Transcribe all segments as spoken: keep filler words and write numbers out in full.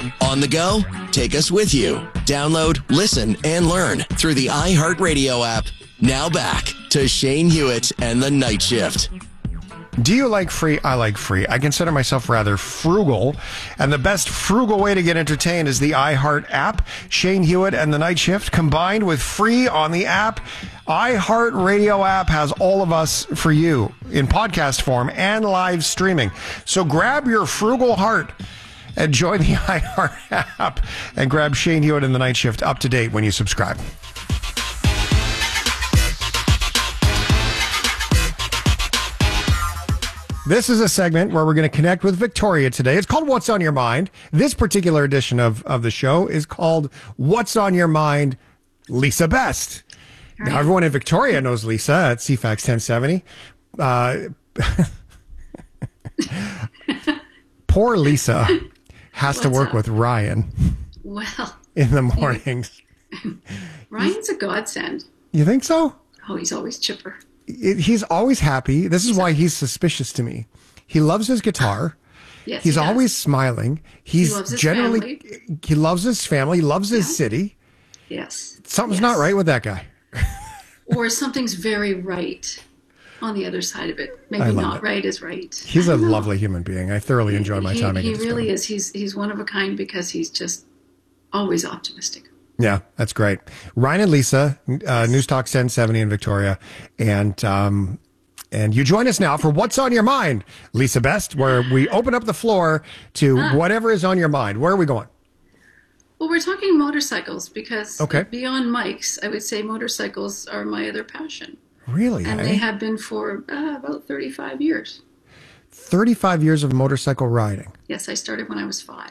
On the go? Take us with you. Download, listen, and learn through the iHeartRadio app. Now back to Shane Hewitt and the Night Shift. Do you like free? I like free. I consider myself rather frugal, and the best frugal way to get entertained is the iHeart app. Shane Hewitt and the Night Shift combined with free on the app. iHeartRadio app has all of us for you in podcast form and live streaming. So grab your frugal heart and join the iHeart app and grab Shane Hewitt and the Night Shift up to date when you subscribe. This is a segment where we're going to connect with Victoria today. It's called What's on Your Mind. This particular edition of, of the show is called What's on Your Mind, Lisa Best. Right. Now, everyone in Victoria knows Lisa at C FAX ten seventy. Uh, poor Lisa has What's to work up? with Ryan Well, in the mornings. Ryan's a godsend. You think so? Oh, he's always chipper. It, he's always happy. This is why he's suspicious to me. He loves his guitar. Yes, He's he does. always smiling. He's He loves his generally, family. he loves his family, he loves his Yeah. city. Yes. Something's Yes. not right with that guy. Or something's very right on the other side of it. I Maybe love not it. right is right. He's I a don't know. lovely human being. I thoroughly enjoy my he, time. He against really him. is. He's he's one of a kind because he's just always optimistic. Yeah, that's great. Ryan and Lisa, uh, News Talk ten seventy in Victoria. And, um, and you join us now for What's on Your Mind, Lisa Best, where we open up the floor to Ah. whatever is on your mind. Where are we going? Well, we're talking motorcycles because Okay. beyond mics, I would say motorcycles are my other passion. Really? And eh? they have been for uh, about thirty-five years. thirty-five years of motorcycle riding. Yes, I started when I was five.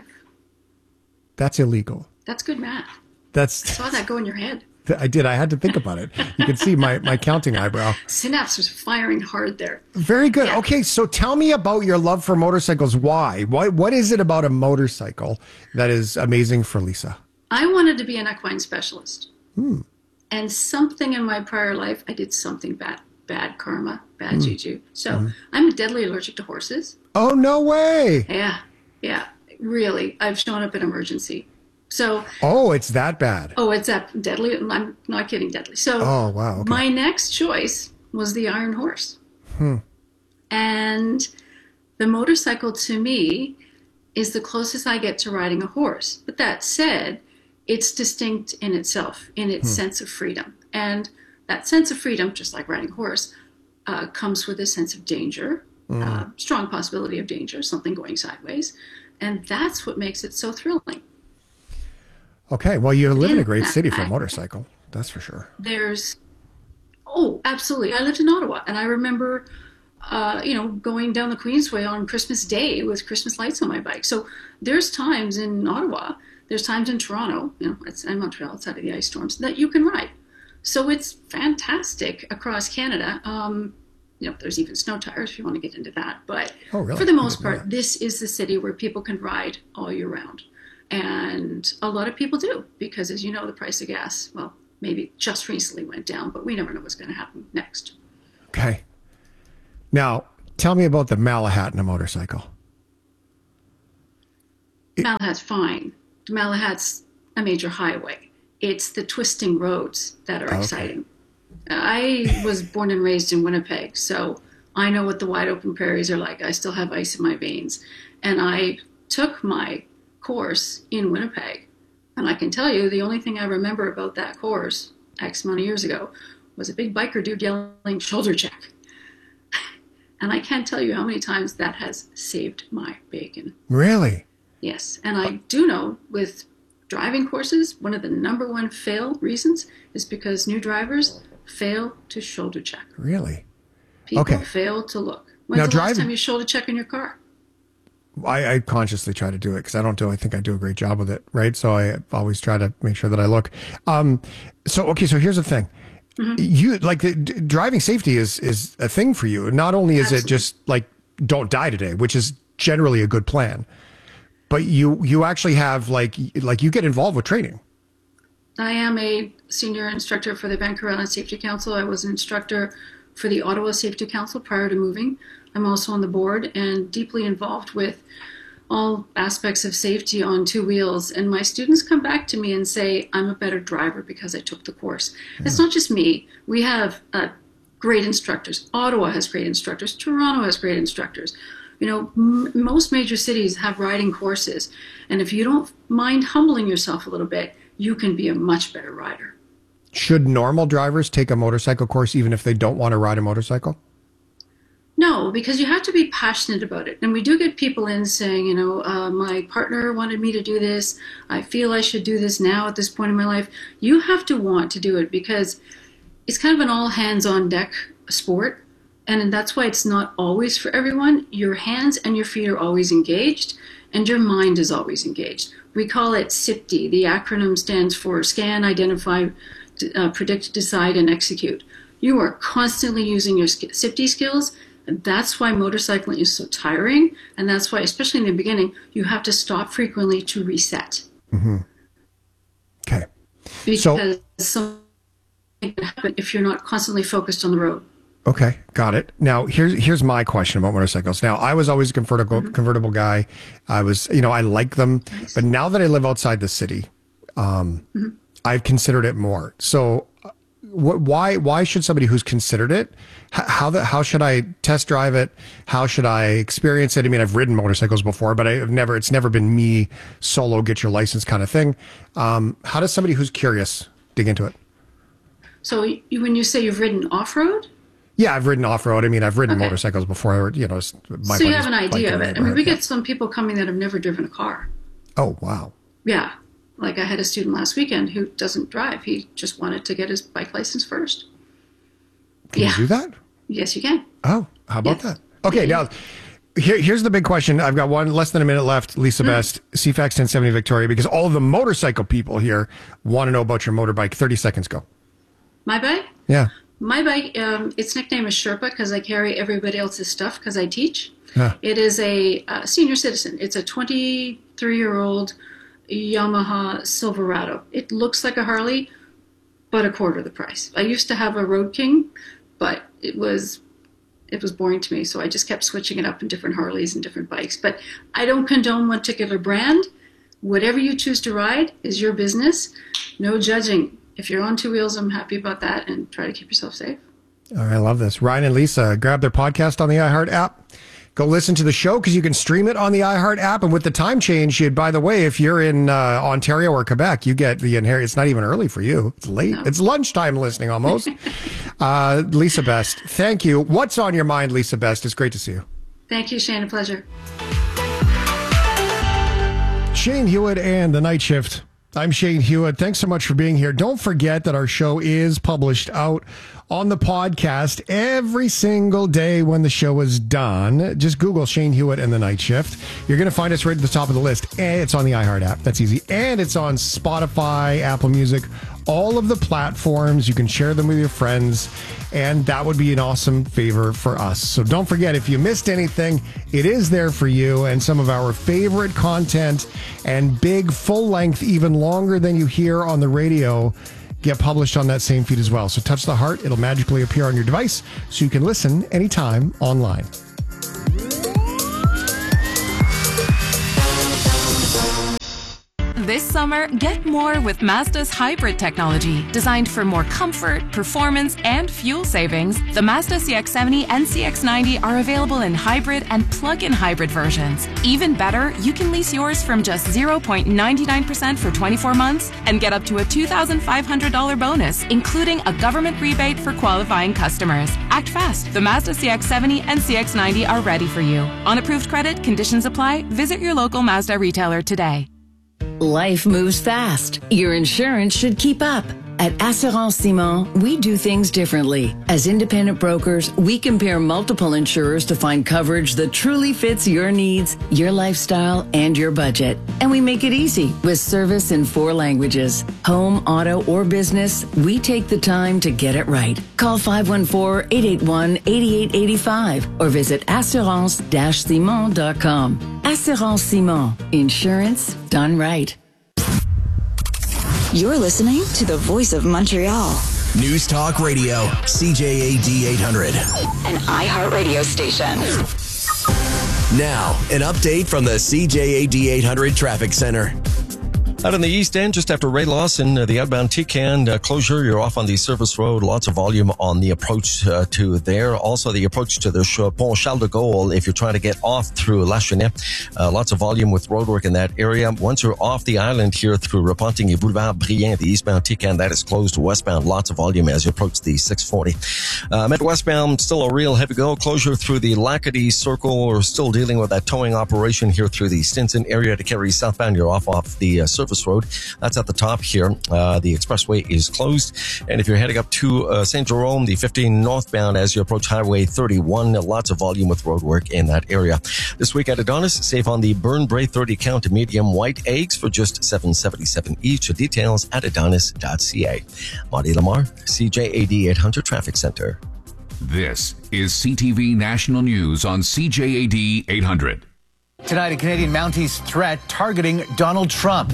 That's illegal. That's good math. That's Saw that go in your head. I did. I had to think about it. You can see my, my counting eyebrow. Synapse was firing hard there. Very good. Yeah. Okay, so tell me about your love for motorcycles. Why? Why? What is it about a motorcycle that is amazing for Lisa? I wanted to be an equine specialist. Hmm. And something in my prior life, I did something bad, bad karma, bad Hmm. juju. So Mm-hmm. I'm deadly allergic to horses. Oh, no way. Yeah, yeah, really. I've shown up in emergency. So, Oh, it's that bad. oh, it's that deadly. I'm not kidding, deadly. So, Oh, wow. Okay. my next choice was the Iron Horse. Hmm. And the motorcycle to me is the closest I get to riding a horse. But that said, it's distinct in itself, in its Hmm. sense of freedom. And that sense of freedom, just like riding a horse, uh, comes with a sense of danger, Mm. uh, strong possibility of danger, something going sideways. And that's what makes it so thrilling. Okay, well, you live in a great Yeah, city for a I- motorcycle. That's for sure. There's, oh, absolutely. I lived in Ottawa, and I remember, uh, you know, going down the Queensway on Christmas Day with Christmas lights on my bike. So there's times in Ottawa, there's times in Toronto, you know, it's in Montreal, outside of the ice storms, that you can ride. So it's fantastic across Canada. Um, you know, there's even snow tires if you want to get into that. But Oh, really? for the I most didn't know part, that. this is the city where people can ride all year round. And a lot of people do, because as you know, the price of gas, well, maybe just recently went down, but we never know what's going to happen next. Okay. Now, tell me about the Malahat a motorcycle. Malahat's fine. Malahat's a major highway. It's the twisting roads that are Okay. exciting. I was born and raised in Winnipeg, so I know what the wide open prairies are like. I still have ice in my veins. And I took my course in Winnipeg. And I can tell you, the only thing I remember about that course, X amount of years ago, was a big biker dude yelling, "Shoulder check." And I can't tell you how many times that has saved my bacon. Really? Yes. And I do know with driving courses, one of the number one fail reasons is because new drivers fail to shoulder check. Really? People Okay. fail to look. When's Now, the driving- last time you shoulder check in your car? I, I consciously try to do it because I don't do. I think I do a great job with it, right? So I always try to make sure that I look. Um, so okay, so here's the thing: Mm-hmm. you like the d- driving safety is is a thing for you. Not only is Absolutely. it just like don't die today, which is generally a good plan, but you you actually have like like you get involved with training. I am a senior instructor for the Vancouver Island Safety Council. I was an instructor for the Ottawa Safety Council prior to moving. I'm also on the board and deeply involved with all aspects of safety on two wheels. And my students come back to me and say, I'm a better driver because I took the course. Yeah. It's not just me. We have uh, great instructors. Ottawa has great instructors. Toronto has great instructors. You know, m- most major cities have riding courses. And if you don't mind humbling yourself a little bit, you can be a much better rider. Should normal drivers take a motorcycle course even if they don't want to ride a motorcycle? No, because you have to be passionate about it. And we do get people in saying, you know, uh, my partner wanted me to do this. I feel I should do this now at this point in my life. You have to want to do it because it's kind of an all hands on deck sport. And that's why it's not always for everyone. Your hands and your feet are always engaged and your mind is always engaged. We call it S I P D. The acronym stands for Scan, Identify, uh, Predict, Decide, and Execute. You are constantly using your S I P D skills. And that's why motorcycling is so tiring. And that's why, especially in the beginning, you have to stop frequently to reset. Mm-hmm. Okay. Because so, something can happen if you're not constantly focused on the road. Okay, got it. Now, here's here's my question about motorcycles. Now, I was always a convertible, mm-hmm. convertible guy. I was, you know, I like them. Nice. But now that I live outside the city, um, mm-hmm. I've considered it more. So What, why why should somebody who's considered it, how the, how should I test drive it? How should I experience it? I mean, I've ridden motorcycles before, but I've never, it's never been me solo, get your license kind of thing. Um, how does somebody who's curious dig into it? So you, when you say you've ridden off-road? Yeah, I've ridden off-road. I mean, I've ridden okay. motorcycles before, you know. My so you have an idea of it. I mean, we yeah. get some people coming that have never driven a car. Oh, wow. Yeah. Like I had a student last weekend who doesn't drive. He just wanted to get his bike license first. Can yeah. you do that? Yes, you can. Oh, how about yes. that? Okay, yeah. now here, here's the big question. I've got one less than a minute left. Lisa mm. Best, C FAX ten seventy Victoria, because all of the motorcycle people here want to know about your motorbike. thirty seconds, go. My bike? Yeah. My bike, um, its nickname is Sherpa because I carry everybody else's stuff because I teach. Yeah. It is a uh, senior citizen. It's a twenty-three-year-old Yamaha Silverado. It looks like a Harley, but a quarter of the price. I used to have a Road King, but it was it was boring to me, so I just kept switching it up in different Harleys and different bikes. But I don't condone one particular brand. Whatever you choose to ride is your business. No judging. If you're on two wheels, I'm happy about that, and try to keep yourself safe. All right, I love this. Ryan and Lisa, grab their podcast on the iHeart app. Go listen to the show because you can stream it on the iHeart app. And with the time change, you, by the way, if you're in uh, Ontario or Quebec, you get the inherit. It's not even early for you. It's late. No. It's lunchtime listening almost. uh, Lisa Best, thank you. What's on your mind, Lisa Best? It's great to see you. Thank you, Shane. A pleasure. Shane Hewitt and the Night Shift. I'm Shane Hewitt. Thanks so much for being here. Don't forget that our show is published out on the podcast every single day when the show is done. Just Google Shane Hewitt and the Night Shift. You're going to find us right at the top of the list. And it's on the iHeart app. That's easy. And it's on Spotify, Apple Music, all of the platforms. You can share them with your friends. And that would be an awesome favor for us. So don't forget, if you missed anything, it is there for you. And some of our favorite content and big, full length, even longer than you hear on the radio, get published on that same feed as well. So touch the heart. It'll magically appear on your device so you can listen anytime online. This summer, get more with Mazda's hybrid technology. Designed for more comfort, performance, and fuel savings, the Mazda C X seventy and C X ninety are available in hybrid and plug-in hybrid versions. Even better, you can lease yours from just zero point nine nine percent for twenty-four months and get up to a two thousand five hundred dollars bonus, including a government rebate for qualifying customers. Act fast. The Mazda C X seventy and C X ninety are ready for you. On approved credit, conditions apply. Visit your local Mazda retailer today. Life moves fast. Your insurance should keep up. At Assurance Simon, we do things differently. As independent brokers, we compare multiple insurers to find coverage that truly fits your needs, your lifestyle, and your budget. And we make it easy with service in four languages. Home, auto, or business, we take the time to get it right. Call five one four, eight eight one, eight eight eight five or visit assurance dash simon dot com. Assurance Simon. Insurance done right. You're listening to the Voice of Montreal. News Talk Radio, C J A D eight hundred. An iHeart radio station. Now, an update from the C J A D eight hundred Traffic Center. Out in the East End, just after Ray Lawson, uh, the outbound T C A N uh, closure, you're off on the service road. Lots of volume on the approach uh, to there. Also, the approach to the Pont Charles de Gaulle, if you're trying to get off through La Chênaie. Uh, lots of volume with roadwork in that area. Once you're off the island here through Repentigny Boulevard Briand, the eastbound T C A N, that is closed. Westbound, lots of volume as you approach the six forty. Uh, Met westbound, still a real heavy go. Closure through the Lacadie Circle. We're still dealing with that towing operation here through the Stinson area to carry southbound. You're off off the uh, service road. That's at the top here. Uh, the expressway is closed. And if you're heading up to uh, Saint Jerome, the fifteen northbound as you approach Highway thirty-one, lots of volume with roadwork in that area. This week at Adonis, save on the Burn Bray thirty count medium white eggs for just seven seventy-seven each. Details at adonis dot c a. Marty Lamar, C J A D eight hundred Traffic Center. This is C T V National News on C J A D eight hundred. Tonight, a Canadian Mounties threat targeting Donald Trump.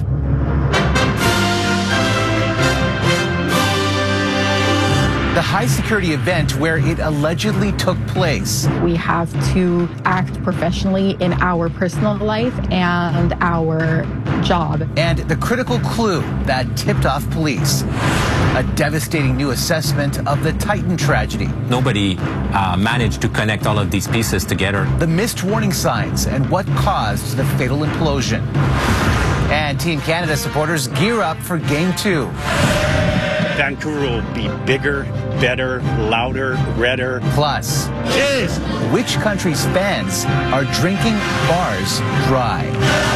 The high-security event where it allegedly took place. We have to act professionally in our personal life and our job. And the critical clue that tipped off police. A devastating new assessment of the Titan tragedy. Nobody uh, managed to connect all of these pieces together. The missed warning signs and what caused the fatal implosion. And Team Canada supporters gear up for Game two. Vancouver will be bigger, better, louder, redder. Plus, yes. Which country's fans are drinking bars dry?